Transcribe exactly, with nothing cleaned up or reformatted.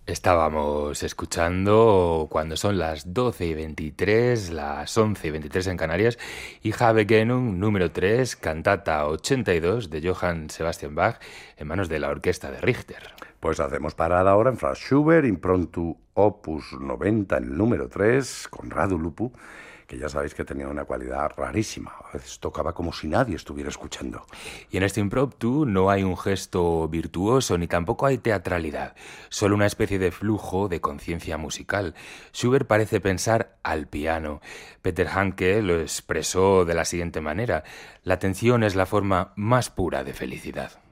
Estábamos escuchando cuando son las doce y veintitrés, las once y veintitrés en Canarias, y Habe Genung número tres, cantata ochenta y dos de Johann Sebastian Bach, en manos de la orquesta de Richter. Pues hacemos parada ahora en Franz Schubert, Impromptu Opus noventa, en el número tres, con Radu Lupu, que ya sabéis que tenía una cualidad rarísima. A veces tocaba como si nadie estuviera escuchando. Y en este impromptu no hay un gesto virtuoso ni tampoco hay teatralidad, solo una especie de flujo de conciencia musical. Schubert parece pensar al piano. Peter Handke lo expresó de la siguiente manera: la atención es la forma más pura de felicidad.